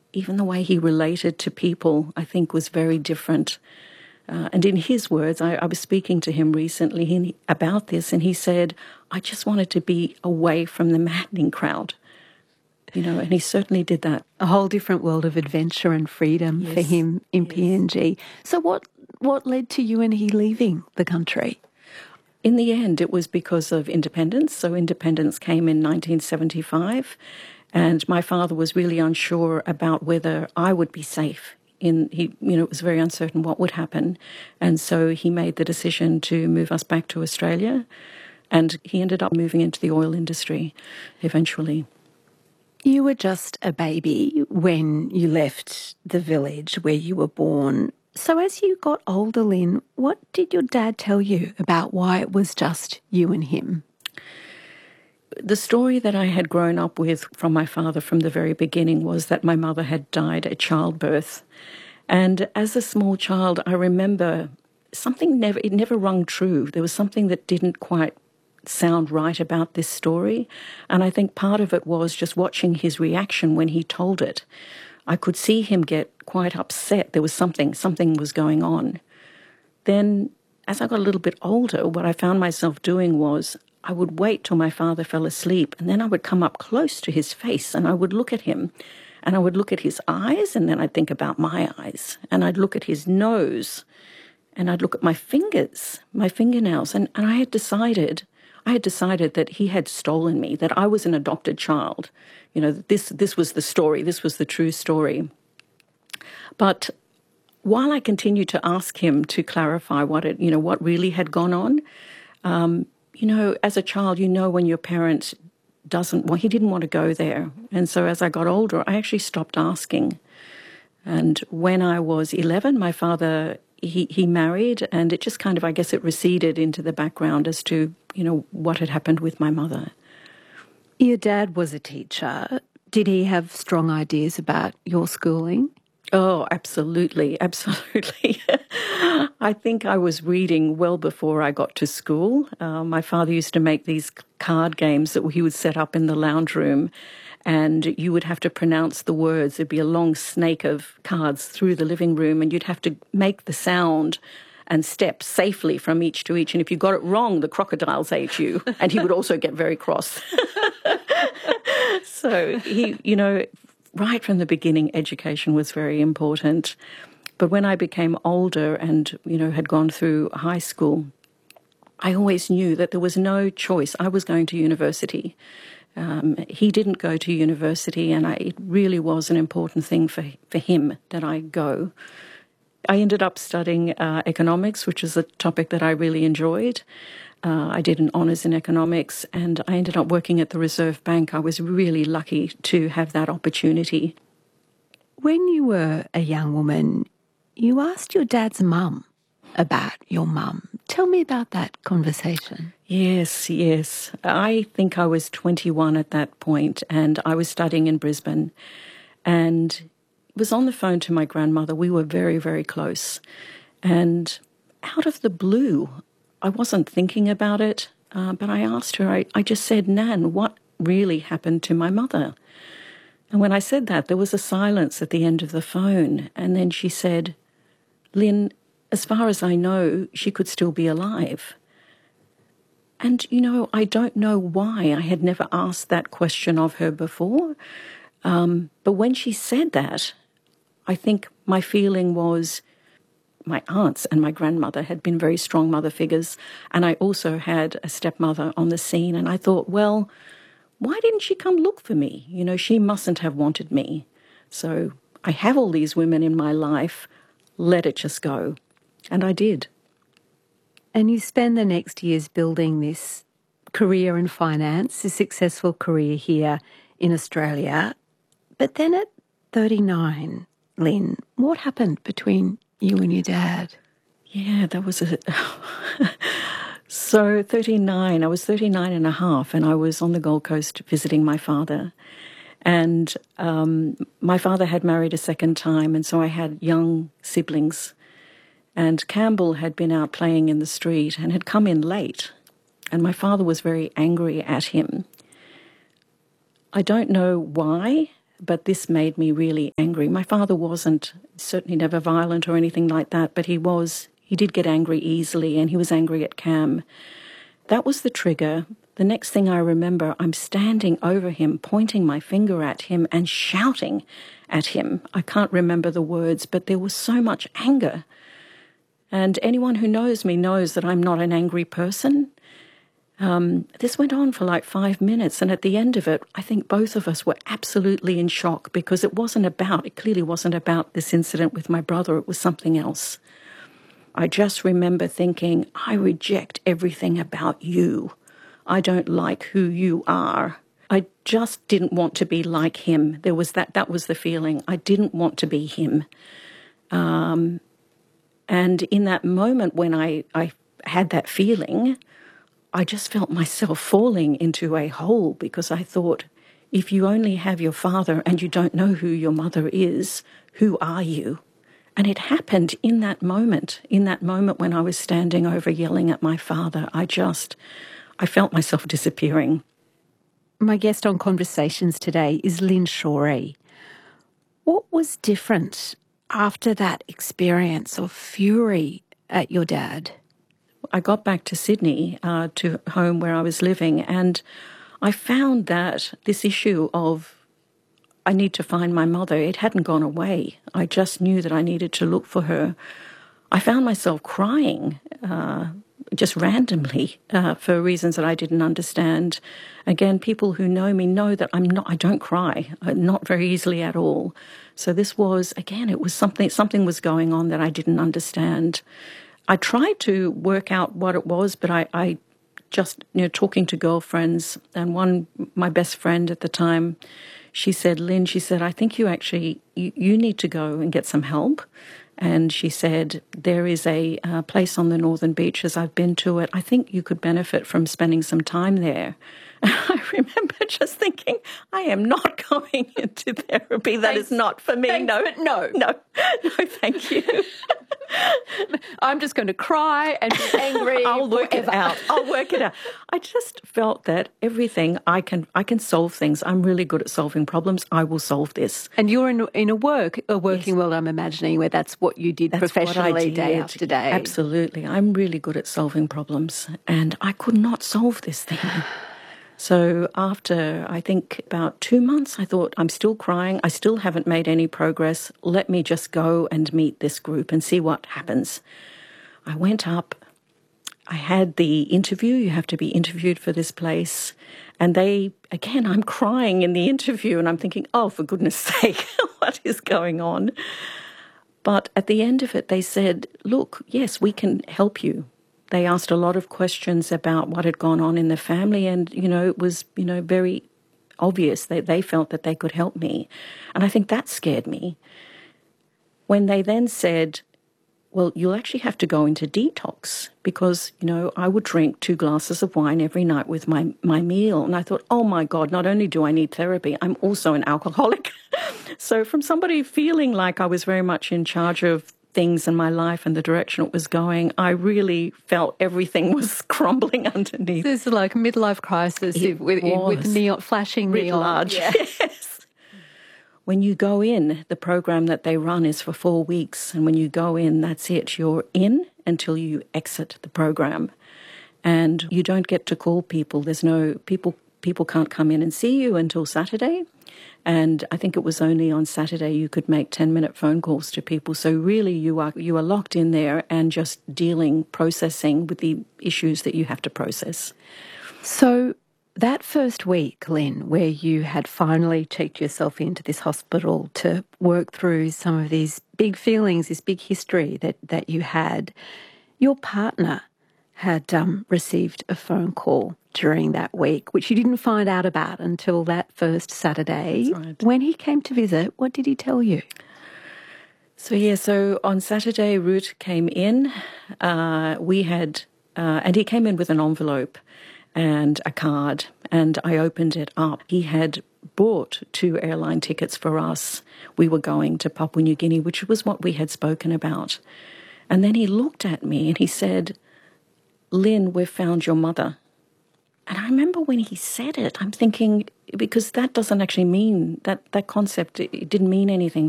even the way he related to people, I think, was very different. And in his words, I was speaking to him recently about this, and he said, I just wanted to be away from the maddening crowd. And he certainly did that. A whole different world of adventure and freedom for him in PNG. So what led to you and he leaving the country? In the end, it was because of independence. So independence came in 1975, and my father was really unsure about whether I would be safe. It was very uncertain what would happen. And so he made the decision to move us back to Australia, and he ended up moving into the oil industry eventually. You were just a baby when you left the village where you were born. So as you got older, Lynn, what did your dad tell you about why it was just you and him? The story that I had grown up with from my father from the very beginning was that my mother had died at childbirth. And as a small child, I remember it never rung true. There was something that didn't quite sound right about this story. And I think part of it was just watching his reaction when he told it. I could see him get quite upset. There was something was going on. Then, as I got a little bit older, what I found myself doing was I would wait till my father fell asleep, and then I would come up close to his face and I would look at him, and I would look at his eyes, and then I'd think about my eyes, and I'd look at his nose, and I'd look at my fingers, my fingernails, and I had decided that he had stolen me, that I was an adopted child. This was the story, this was the true story. But while I continued to ask him to clarify what really had gone on, as a child, when your parent he didn't want to go there. And so as I got older, I actually stopped asking. And when I was 11, my father, he married, and it just kind of, I guess it receded into the background as to, what had happened with my mother. Your dad was a teacher. Did he have strong ideas about your schooling? Oh, absolutely, absolutely. I think I was reading well before I got to school. My father used to make these card games that he would set up in the lounge room, and you would have to pronounce the words. There'd be a long snake of cards through the living room, and you'd have to make the sound and step safely from each to each. And if you got it wrong, the crocodiles ate you, and he would also get very cross. So he, right from the beginning, education was very important. But when I became older and, had gone through high school, I always knew that there was no choice. I was going to university. He didn't go to university, and it really was an important thing for him that I go. I ended up studying economics, which is a topic that I really enjoyed. I did an honours in economics, and I ended up working at the Reserve Bank. I was really lucky to have that opportunity. When you were a young woman, you asked your dad's mum about your mum. Tell me about that conversation. Yes. I think I was 21 at that point, and I was studying in Brisbane, and was on the phone to my grandmother. We were very, very close. And out of the blue, I wasn't thinking about it, but I asked her, I just said, Nan, what really happened to my mother? And when I said that, there was a silence at the end of the phone. And then she said, Lynn, as far as I know, she could still be alive. And, I don't know why I had never asked that question of her before. But when she said that, I think my feeling was, my aunts and my grandmother had been very strong mother figures, and I also had a stepmother on the scene, and I thought, well, why didn't she come look for me? She mustn't have wanted me. So I have all these women in my life, let it just go. And I did. And you spend the next years building this career in finance, a successful career here in Australia. But then at 39, Lynn, what happened between you and your dad? Yeah, that was So 39, I was 39 and a half, and I was on the Gold Coast visiting my father. And my father had married a second time, and so I had young siblings. And Campbell had been out playing in the street and had come in late. And my father was very angry at him. I don't know why. but this made me really angry. My father wasn't certainly never violent or anything like that, but he did get angry easily, and he was angry at Cam. That was the trigger. The next thing I remember, I'm standing over him, pointing my finger at him and shouting at him. I can't remember the words, but there was so much anger. And anyone who knows me knows that I'm not an angry person. This went on for like 5 minutes, and at the end of it, I think both of us were absolutely in shock, because it clearly wasn't about this incident with my brother. It was something else. I just remember thinking, I reject everything about you. I don't like who you are. I just didn't want to be like him. That was the feeling. I didn't want to be him. And in that moment when I had that feeling, I just felt myself falling into a hole, because I thought, if you only have your father and you don't know who your mother is, who are you? And it happened in that moment when I was standing over yelling at my father. I felt myself disappearing. My guest on Conversations today is Lynn Shorey. What was different after that experience of fury at your dad? I got back to Sydney, to home where I was living, and I found that this issue of I need to find my mother, it hadn't gone away. I just knew that I needed to look for her. I found myself crying just randomly for reasons that I didn't understand. Again, people who know me know that I don't cry, not very easily at all. So this was, again, it was something was going on that I didn't understand. I tried to work out what it was, but I just, talking to girlfriends, and my best friend at the time, she said, Lynn, I think you need to go and get some help. And she said, there is a place on the Northern Beaches. I've been to it. I think you could benefit from spending some time there. And I remember just thinking, I am not going into therapy. That is not for me. But no, thank you. I'm just going to cry and be angry. I'll work it out. I just felt that everything I can solve things. I'm really good at solving problems. I will solve this. And you're in a working world, I'm imagining, where that's what you did professionally day after day. Absolutely. I'm really good at solving problems, and I could not solve this thing. So after, I think, about 2 months, I thought, I'm still crying. I still haven't made any progress. Let me just go and meet this group and see what happens. I went up. I had the interview. You have to be interviewed for this place. And I'm crying in the interview, and I'm thinking, oh, for goodness sake, what is going on? But at the end of it, they said, look, yes, we can help you. They asked a lot of questions about what had gone on in the family, and, it was, very obvious that they felt that they could help me. And I think that scared me. When they then said, well, you'll actually have to go into detox, because, I would drink 2 glasses of wine every night with my meal. And I thought, oh my God, not only do I need therapy, I'm also an alcoholic. So from somebody feeling like I was very much in charge of things in my life and the direction it was going, I really felt everything was crumbling underneath. This is like a midlife crisis with flashing neon. Large. Yeah. Yes. When you go in, the program that they run is for 4 weeks, and when you go in, that's it. You're in until you exit the program, and you don't get to call people. There's no people can't come in and see you until Saturday. And I think it was only on Saturday you could make 10-minute phone calls to people. So really you are locked in there and just processing with the issues that you have to process. So that first week, Lynn, where you had finally checked yourself into this hospital to work through some of these big feelings, this big history that you had, your partner had received a phone call during that week, which you didn't find out about until that first Saturday. That's right. When he came to visit, what did he tell you? So on Saturday, Root came in. And he came in with an envelope and a card, and I opened it up. He had bought 2 airline tickets for us. We were going to Papua New Guinea, which was what we had spoken about. And then he looked at me and he said, Lynn, we've found your mother. And I remember when he said it, I'm thinking, because that doesn't actually mean, that concept, it didn't mean anything